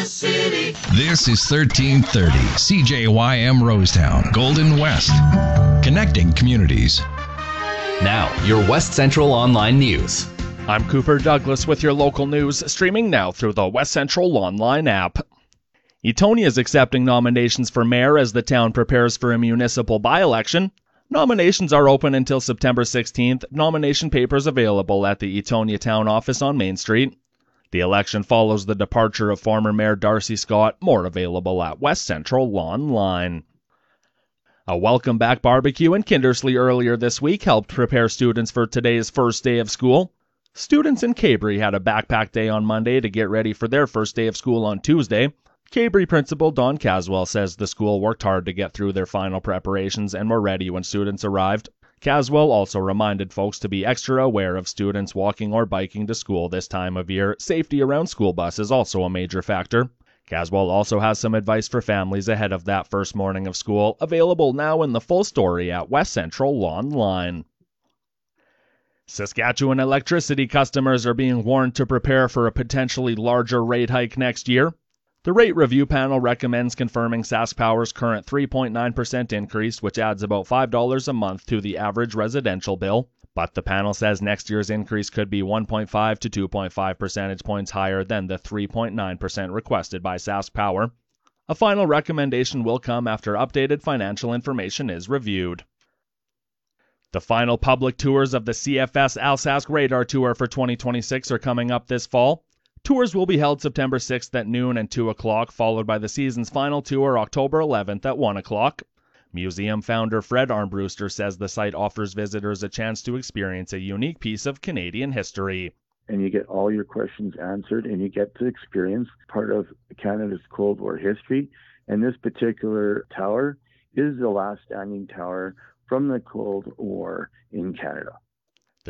the city. This is 1330 CJYM Rosetown, Golden West. Connecting communities. Now, your West Central Online News. I'm Cooper Douglas with your local news, streaming now through the West Central Online app. Etonia is accepting nominations for mayor as the town prepares for a municipal by-election. Nominations are open until September 16th. Nomination papers available at the Etonia Town Office on Main Street. The election follows the departure of former Mayor Darcy Scott. More available at West Central Online. A welcome back barbecue in Kindersley earlier this week helped prepare students for today's first day of school. Students in Cabri had a backpack day on Monday to get ready for their first day of school on Tuesday. Cabri Principal Don Caswell says the school worked hard to get through their final preparations and were ready when students arrived. Caswell also reminded folks to be extra aware of students walking or biking to school this time of year. Safety around school bus is also a major factor. Caswell also has some advice for families ahead of that first morning of school, available now in the full story at West Central Online. Saskatchewan electricity customers are being warned to prepare for a potentially larger rate hike next year. The rate review panel recommends confirming SaskPower's current 3.9% increase, which adds about $5 a month to the average residential bill. But the panel says next year's increase could be 1.5 to 2.5 percentage points higher than the 3.9% requested by SaskPower. A final recommendation will come after updated financial information is reviewed. The final public tours of the CFS Alsask Radar Tour for 2026 are coming up this fall. Tours will be held September 6th at noon and 2 o'clock, followed by the season's final tour October 11th at 1 o'clock. Museum founder Fred Armbruster says the site offers visitors a chance to experience a unique piece of Canadian history. And you get all your questions answered, and you get to experience part of Canada's Cold War history. And this particular tower is the last standing tower from the Cold War in Canada.